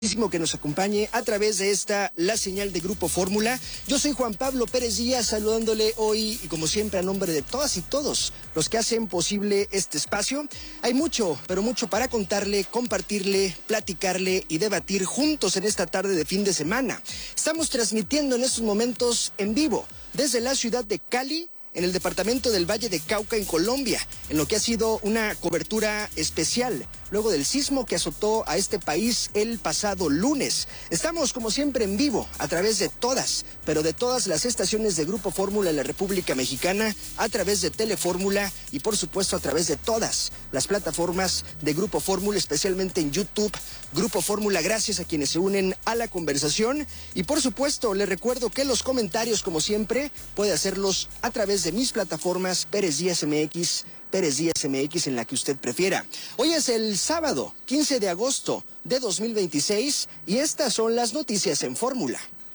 Que nos acompañe a través de la señal de Grupo Fórmula. Yo soy Juan Pablo Pérez Díaz, saludándole hoy y como siempre a nombre de todas y todos los que hacen posible este espacio. Hay mucho, pero mucho para contarle, compartirle, platicarle y debatir juntos en esta tarde de fin de semana. Estamos transmitiendo en estos momentos en vivo desde la ciudad de Cali, en el departamento del Valle de Cauca, en Colombia, en lo que ha sido una cobertura especial luego del sismo que azotó a este país el pasado lunes. Estamos, como siempre, en vivo a través de todas, pero de todas las estaciones de Grupo Fórmula en la República Mexicana, a través de Telefórmula y, por supuesto, a través de todas las plataformas de Grupo Fórmula, especialmente en YouTube. Grupo Fórmula, gracias a quienes se unen a la conversación. Y, por supuesto, les recuerdo que los comentarios, como siempre, puede hacerlos a través de mis plataformas Pérez Díaz MX, en la que usted prefiera. Hoy es el sábado 15 de agosto de 2026 y estas son las noticias en Fórmula.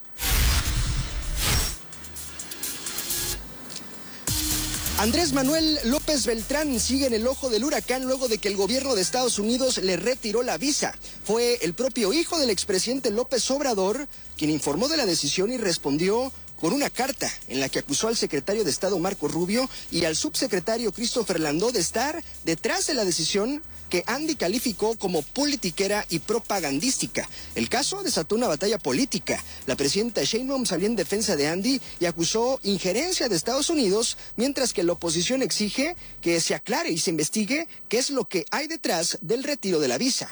Andrés Manuel López Beltrán sigue en el ojo del huracán luego de que el gobierno de Estados Unidos le retiró la visa. Fue el propio hijo del expresidente López Obrador quien informó de la decisión y respondió con una carta en la que acusó al secretario de Estado Marco Rubio y al subsecretario Christopher Landó de estar detrás de la decisión que Andy calificó como politiquera y propagandística. El caso desató una batalla política. La presidenta Sheinbaum salió en defensa de Andy y acusó injerencia de Estados Unidos, mientras que la oposición exige que se aclare y se investigue qué es lo que hay detrás del retiro de la visa.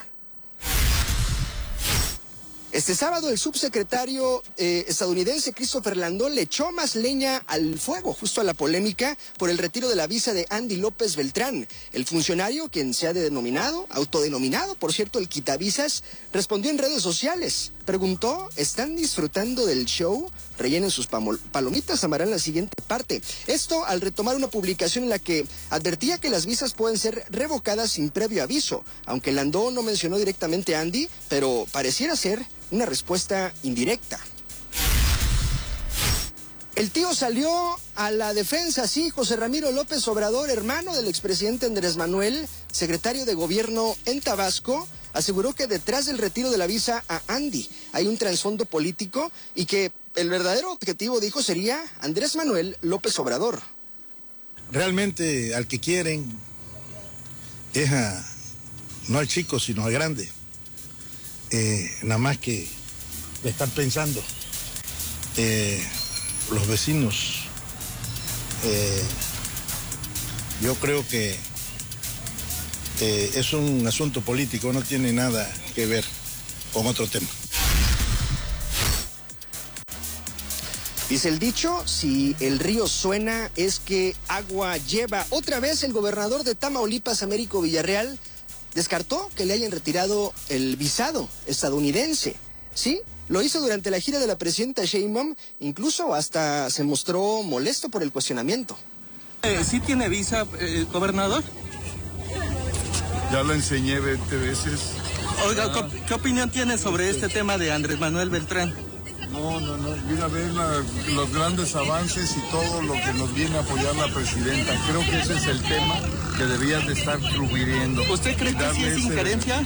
Este sábado el subsecretario estadounidense Christopher Landó le echó más leña al fuego, justo a la polémica por el retiro de la visa de Andy López Beltrán. El funcionario, quien se ha autodenominado, por cierto, el quitavisas, respondió en redes sociales. Preguntó, ¿están disfrutando del show? Rellenen sus palomitas, amarán la siguiente parte. Esto al retomar una publicación en la que advertía que las visas pueden ser revocadas sin previo aviso. Aunque Landó no mencionó directamente a Andy, pero pareciera ser una respuesta indirecta. El tío salió a la defensa, sí, José Ramiro López Obrador, hermano del expresidente Andrés Manuel, secretario de gobierno en Tabasco, aseguró que detrás del retiro de la visa a Andy hay un trasfondo político y que el verdadero objetivo, dijo, sería Andrés Manuel López Obrador. Realmente al que quieren es no al chico, sino al grande. Nada más que están pensando los vecinos. Yo creo que es un asunto político, no tiene nada que ver con otro tema. Dice el dicho, si el río suena es que agua lleva. Otra vez el gobernador de Tamaulipas, Américo Villarreal, descartó que le hayan retirado el visado estadounidense. Sí, lo hizo durante la gira de la presidenta Sheinbaum, incluso hasta se mostró molesto por el cuestionamiento. ¿Sí tiene visa, gobernador? Ya lo enseñé 20 veces. Oiga, ¿qué opinión tiene sobre este tema de Andrés Manuel Beltrán? No, viene a ver los grandes avances y todo lo que nos viene a apoyar la presidenta. Creo que ese es el tema que deberías de estar sugiriendo. ¿Usted cree que sí es injerencia?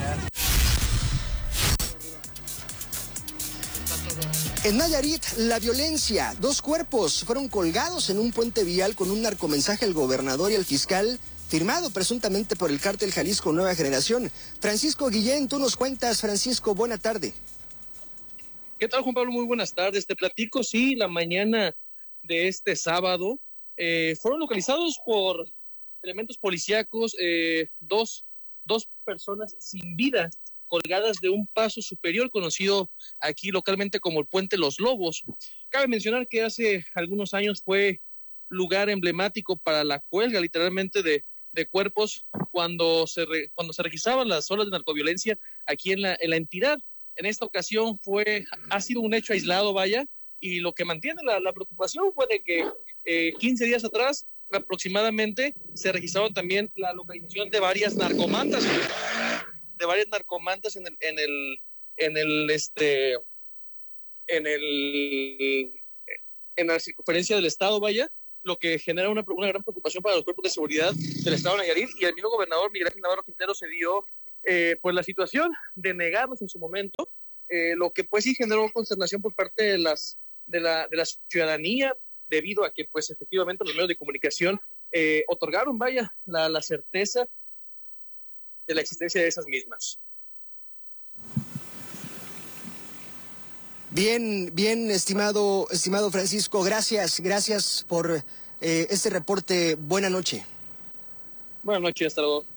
En Nayarit, la violencia. 2 cuerpos fueron colgados en un puente vial con un narcomensaje al gobernador y al fiscal, firmado presuntamente por el cártel Jalisco Nueva Generación. Francisco Guillén, tú nos cuentas. Francisco, buena tarde. ¿Qué tal, Juan Pablo? Muy buenas tardes. Te platico, sí, la mañana de este sábado fueron localizados por elementos policíacos dos personas sin vida colgadas de un paso superior conocido aquí localmente como el Puente Los Lobos. Cabe mencionar que hace algunos años fue lugar emblemático para la cuelga literalmente de cuerpos cuando se registraban las olas de narcoviolencia aquí en la entidad. En esta ocasión ha sido un hecho aislado, vaya, y lo que mantiene la preocupación fue de que 15 días atrás aproximadamente se registraron también la localización de varias narcomantas en la circunferencia del estado, vaya, lo que genera una gran preocupación para los cuerpos de seguridad del estado de Nayarit, y el mismo gobernador Miguel Ángel Navarro Quintero se dio pues la situación de negarnos en su momento, lo que pues sí generó consternación por parte de la ciudadanía, debido a que pues efectivamente los medios de comunicación otorgaron, la certeza de la existencia de esas mismas. Bien, estimado Francisco, gracias por este reporte. Buena noche. Buenas noches, hasta luego.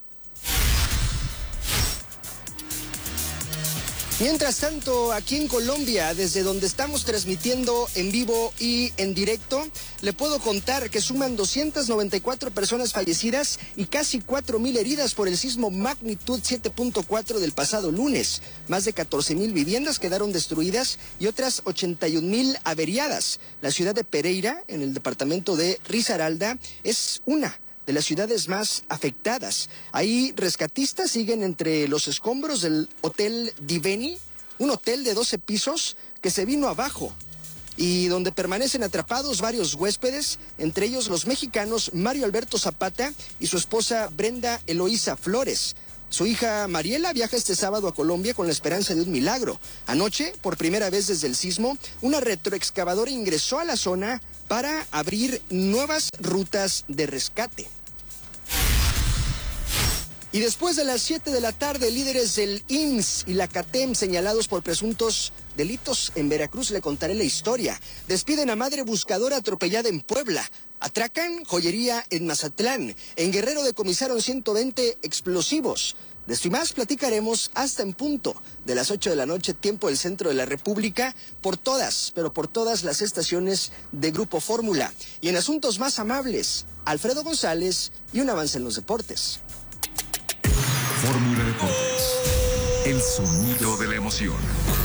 Mientras tanto, aquí en Colombia, desde donde estamos transmitiendo en vivo y en directo, le puedo contar que suman 294 personas fallecidas y casi 4,000 heridas por el sismo magnitud 7.4 del pasado lunes. Más de 14,000 viviendas quedaron destruidas y otras 81,000 averiadas. La ciudad de Pereira, en el departamento de Risaralda, es una de las ciudades más afectadas. Ahí rescatistas siguen entre los escombros del Hotel Diveni, un hotel de 12 pisos que se vino abajo y donde permanecen atrapados varios huéspedes, entre ellos los mexicanos Mario Alberto Zapata y su esposa Brenda Eloísa Flores. Su hija Mariela viaja este sábado a Colombia con la esperanza de un milagro. Anoche, por primera vez desde el sismo, una retroexcavadora ingresó a la zona para abrir nuevas rutas de rescate. Y después de las 7 de la tarde, líderes del IMSS y la CATEM señalados por presuntos delitos en Veracruz, le contaré la historia. Despiden a madre buscadora atropellada en Puebla. Atracan joyería en Mazatlán. En Guerrero decomisaron 120 explosivos. De esto y más platicaremos hasta en punto de las 8 de la noche, tiempo del centro de la República, por todas las estaciones de Grupo Fórmula. Y en asuntos más amables, Alfredo González y un avance en los deportes. Fórmula Deportes, el sonido de la emoción.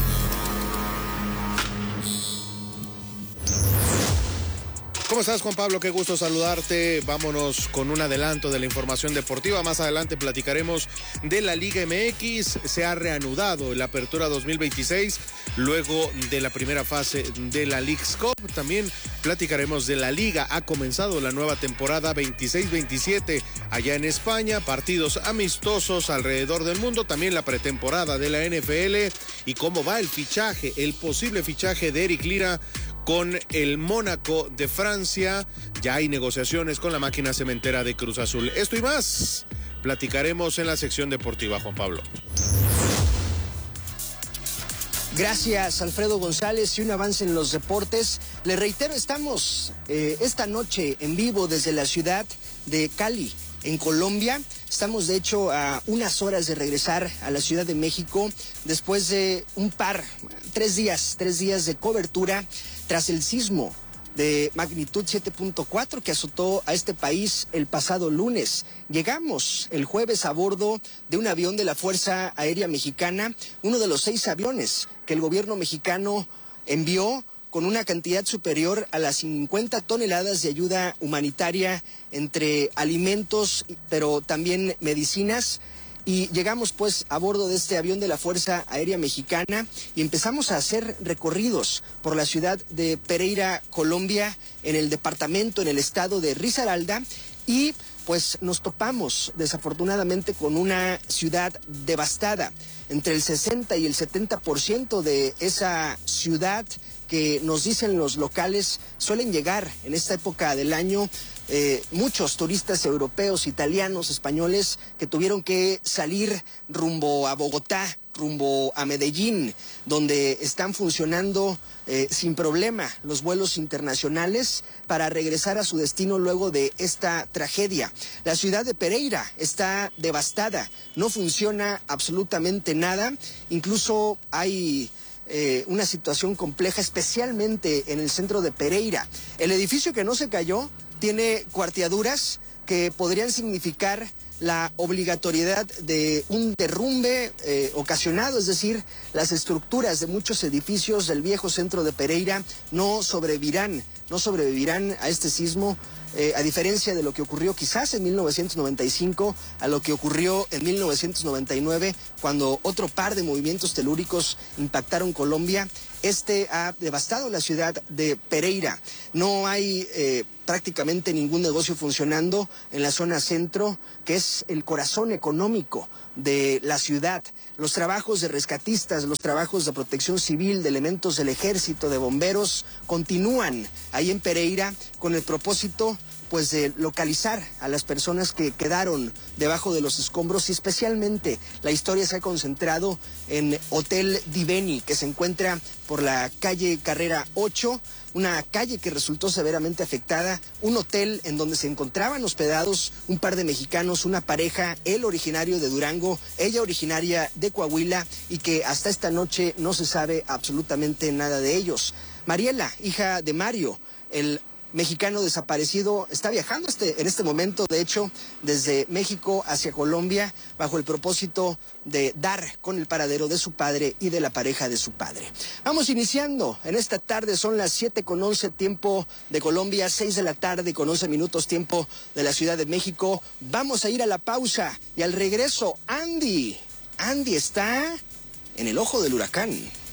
¿Cómo estás, Juan Pablo? Qué gusto saludarte. Vámonos con un adelanto de la información deportiva. Más adelante platicaremos de la Liga MX. Se ha reanudado la apertura 2026 luego de la primera fase de la Leagues Cup. También platicaremos de la Liga. Ha comenzado la nueva temporada 26-27 allá en España. Partidos amistosos alrededor del mundo. También la pretemporada de la NFL y cómo va el fichaje, el posible fichaje de Eric Lira con el Mónaco de Francia. Ya hay negociaciones con la máquina cementera de Cruz Azul. Esto y más platicaremos en la sección deportiva, Juan Pablo. Gracias, Alfredo González, y un avance en los deportes. Le reitero, estamos esta noche en vivo desde la ciudad de Cali, en Colombia. Estamos, de hecho, a unas horas de regresar a la Ciudad de México después de tres días de cobertura tras el sismo de magnitud 7.4 que azotó a este país el pasado lunes. Llegamos el jueves a bordo de un avión de la Fuerza Aérea Mexicana, uno de los 6 aviones que el gobierno mexicano envió con una cantidad superior a las 50 toneladas de ayuda humanitaria entre alimentos, pero también medicinas. Y llegamos pues a bordo de este avión de la Fuerza Aérea Mexicana y empezamos a hacer recorridos por la ciudad de Pereira, Colombia, en el departamento, en el estado de Risaralda, y pues nos topamos desafortunadamente con una ciudad devastada. Entre el 60 y el 70% de esa ciudad, que nos dicen los locales, suelen llegar en esta época del año muchos turistas europeos, italianos, españoles, que tuvieron que salir rumbo a Bogotá, rumbo a Medellín, donde están funcionando sin problema los vuelos internacionales para regresar a su destino luego de esta tragedia. La ciudad de Pereira está devastada, no funciona absolutamente nada, incluso hay una situación compleja, especialmente en el centro de Pereira. El edificio que no se cayó tiene cuarteaduras que podrían significar la obligatoriedad de un derrumbe ocasionado, es decir, las estructuras de muchos edificios del viejo centro de Pereira no sobrevivirán a este sismo, a diferencia de lo que ocurrió quizás en 1995, a lo que ocurrió en 1999, cuando otro par de movimientos telúricos impactaron Colombia. Este ha devastado la ciudad de Pereira. No hay prácticamente ningún negocio funcionando en la zona centro, que es el corazón económico de la ciudad. Los trabajos de rescatistas, los trabajos de protección civil, de elementos del ejército, de bomberos, continúan ahí en Pereira con el propósito pues de localizar a las personas que quedaron debajo de los escombros, y especialmente la historia se ha concentrado en Hotel Diveni, que se encuentra por la calle Carrera 8, una calle que resultó severamente afectada, un hotel en donde se encontraban hospedados un par de mexicanos, una pareja, él originario de Durango, ella originaria de Coahuila, y que hasta esta noche no se sabe absolutamente nada de ellos. Mariela, hija de Mario, el mexicano desaparecido, está viajando en este momento, de hecho, desde México hacia Colombia, bajo el propósito de dar con el paradero de su padre y de la pareja de su padre. Vamos iniciando en esta tarde, son las 7:11 tiempo de Colombia, 6 de la tarde con 11 minutos tiempo de la Ciudad de México. Vamos a ir a la pausa y al regreso, Andy está en el ojo del huracán.